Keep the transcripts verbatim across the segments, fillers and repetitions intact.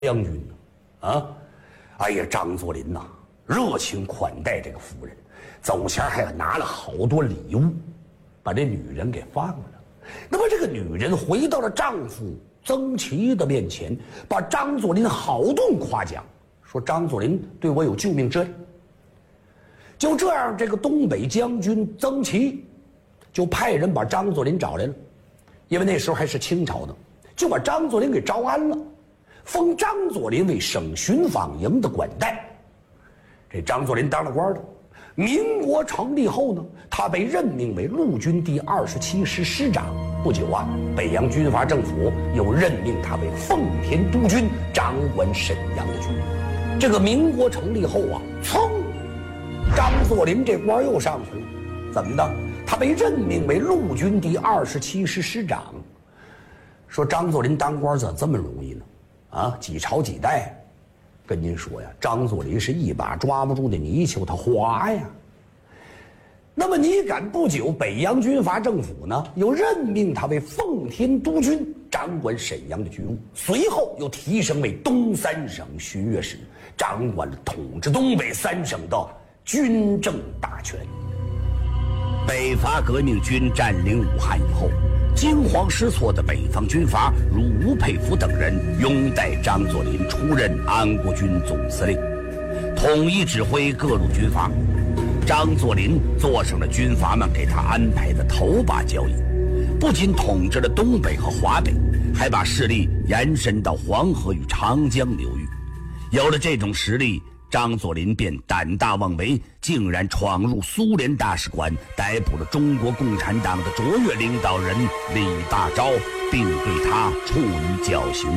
将军呢？啊，哎呀，张作霖呐，热情款待这个夫人，走前还拿了好多礼物，把这女人给放了。那么这个女人回到了丈夫曾琦的面前，把张作霖好顿夸奖，说张作霖对我有救命之恩。就这样，这个东北将军曾琦就派人把张作霖找来了，因为那时候还是清朝呢，就把张作霖给招安了，封张作霖为省巡访营的管带。这张作霖当了官了。民国成立后呢，他被任命为陆军第二十七师师长。不久啊，北洋军阀政府又任命他为奉天督军，掌管沈阳的军务。这个民国成立后啊，噌，张作霖这官又上去了。怎么的？他被任命为陆军第二十七师师长。说张作霖当官怎么这么容易呢？啊，几朝几代。跟您说呀，张作霖是一把抓不住的泥鳅，他滑呀。那么你敢不久，北洋军阀政府呢又任命他为奉天督军，掌管沈阳的军务，随后又提升为东三省巡阅使，掌管了统治东北三省的军政大权。 北伐革命军占领武汉以后，惊慌失措的北方军阀如吴佩孚等人拥戴张作霖出任安国军总司令，统一指挥各路军阀。张作霖坐上了军阀们给他安排的头把交椅，不仅统治了东北和华北，还把势力延伸到黄河与长江流域。有了这种实力，张作霖便胆大妄为，竟然闯入苏联大使馆，逮捕了中国共产党的卓越领导人李大钊，并对他处以绞刑。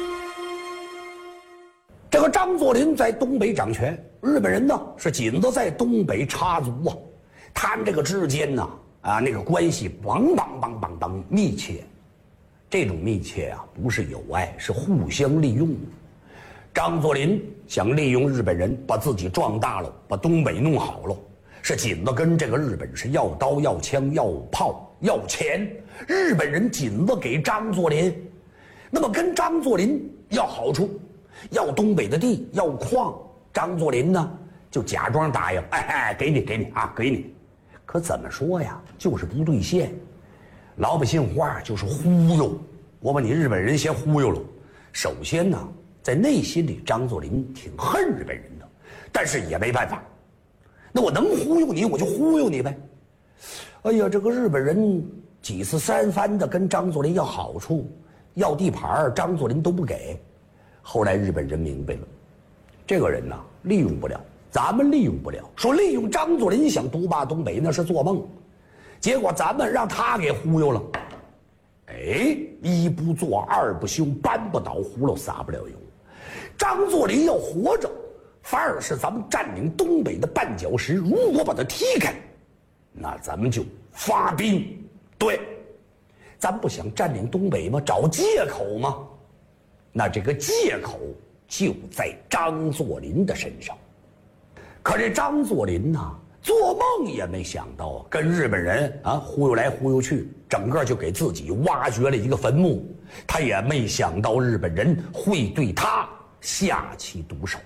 这个张作霖在东北掌权，日本人呢是紧着在东北插足啊，他们这个之间呢啊那个关系梆梆梆梆梆密切，这种密切啊不是友爱，是互相利用。张作霖想利用日本人把自己壮大了，把东北弄好了，是紧着跟这个日本是要刀要枪要炮要钱，日本人紧着给张作霖，那么跟张作霖要好处，要东北的地要矿，张作霖呢就假装答应，哎哎，给你给你啊，给你。可怎么说呀，就是不兑现。老百姓话就是忽悠，我把你日本人先忽悠了。首先呢，在内心里张作霖挺恨日本人的，但是也没办法。那我能忽悠你，我就忽悠你呗。哎呀，这个日本人几次三番的跟张作霖要好处，要地盘，张作霖都不给。后来日本人明白了，这个人呐利用不了，咱们利用不了。说利用张作霖想独霸东北那是做梦，结果咱们让他给忽悠了。哎，一不做二不休，搬不倒葫芦撒不了油。张作霖要活着，反而是咱们占领东北的绊脚石。如果把他踢开，那咱们就发兵。对，咱不想占领东北吗？找借口吗？那这个借口就在张作霖的身上。可这张作霖呢，做梦也没想到跟日本人啊忽悠来忽悠去，整个就给自己挖掘了一个坟墓。他也没想到日本人会对他下起毒手。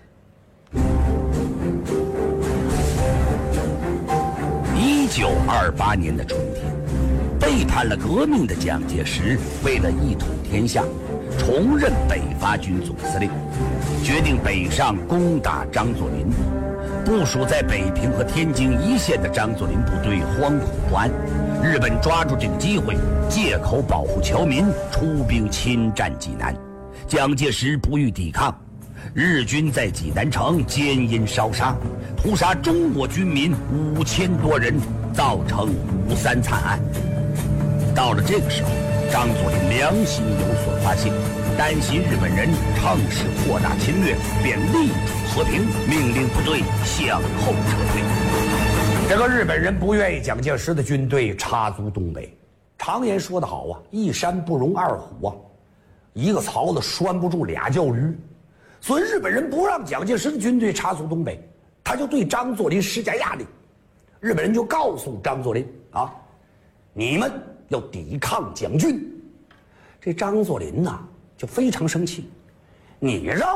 一九二八年的春天，背叛了革命的蒋介石为了一统天下，重任北伐军总司令，决定北上攻打张作霖。部署在北平和天津一线的张作霖部队惶恐不安，日本抓住这个机会，借口保护侨民，出兵侵占济南。蒋介石不予抵抗，日军在济南城奸淫烧杀，屠杀中国军民五千多人，造成五三惨案。到了这个时候，张作霖良心有所发现，担心日本人乘势扩大侵略，便力主和平，命令部队向后撤退。 这个日本人不愿意蒋介石的军队插足东北。常言说得好啊，一山不容二虎啊，一个槽子拴不住俩叫驴。所以日本人不让蒋介石的军队插足东北，他就对张作霖施加压力。日本人就告诉张作霖啊，你们要抵抗蒋军。这张作霖呐就非常生气， 你让